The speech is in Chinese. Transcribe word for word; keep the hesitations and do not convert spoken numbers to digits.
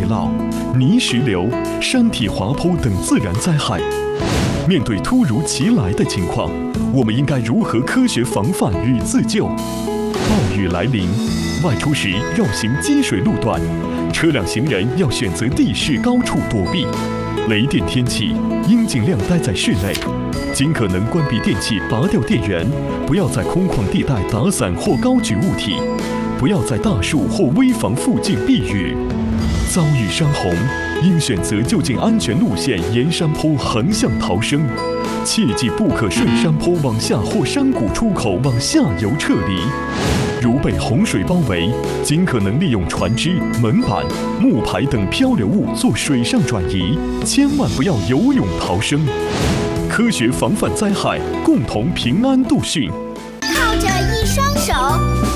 涝、泥石流、山体滑坡等自然灾害。面对突如其来的情况，我们应该如何科学防范与自救？暴雨来临，外出时绕行积水路段，车辆行人要选择地势高处躲避。雷电天气应尽量待在室内，尽可能关闭电器，拔掉电源，不要在空旷地带打伞或高举物体，不要在大树或危房附近避雨。遭遇山洪，应选择就近安全路线沿山坡横向逃生，切记不可顺山坡往下或山谷出口往下游撤离。如被洪水包围，尽可能利用船只、门板、木牌等漂流物做水上转移，千万不要游泳逃生。科学防范灾害，共同平安度汛。 靠着一双手。